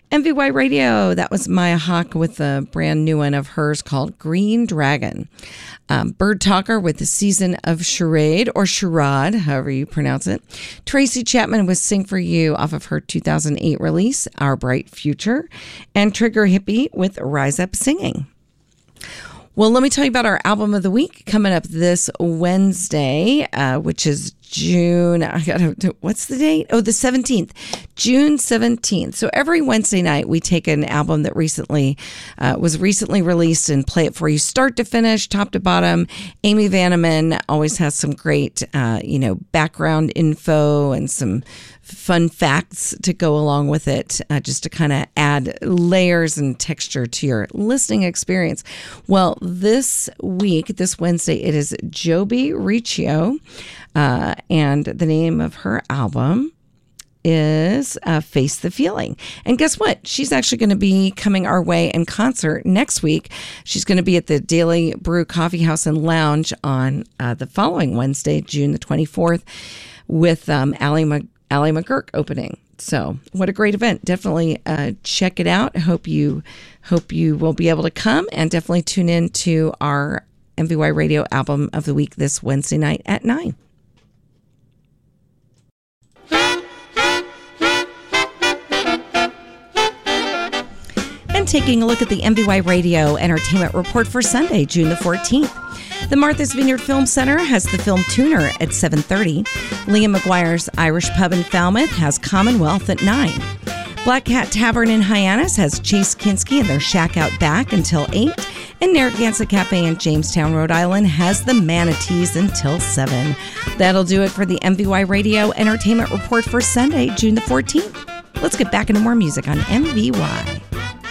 MVY Radio, that was Maya Hawke with a brand new one of hers called Green Dragon. Bird Talker with the Season of Charade, or Charade, however you pronounce it. Tracy Chapman with Sing For You off of her 2008 release, Our Bright Future. And Trigger Hippie with Rise Up Singing. Well, let me tell you about our album of the week coming up this Wednesday, which is June. What's the date? Oh, the 17th, June 17th. So every Wednesday night, we take an album that was recently released and play it for you, start to finish, top to bottom. Amy Vanneman always has some great, background info and some fun facts to go along with it, just to kind of add layers and texture to your listening experience. Well, this week, this Wednesday, it is Joby Riccio, and the name of her album is Face the Feeling. And guess what? She's actually going to be coming our way in concert next week. She's going to be at the Daily Brew Coffee House and Lounge on the following Wednesday, June the 24th, with Allie McGurk opening. So what a great event. Definitely check it out. I hope you will be able to come, and definitely tune in to our MVY Radio album of the week this Wednesday night at 9. And taking a look at the MVY Radio Entertainment Report for Sunday, June the 14th. The Martha's Vineyard Film Center has the Film Tuner at 7:30. Liam McGuire's Irish Pub in Falmouth has Commonwealth at 9. Black Cat Tavern in Hyannis has Chase Kinski and their Shack Out Back until 8. And Narragansett Cafe in Jamestown, Rhode Island has the Manatees until 7. That'll do it for the MVY Radio Entertainment Report for Sunday, June the 14th. Let's get back into more music on MVY.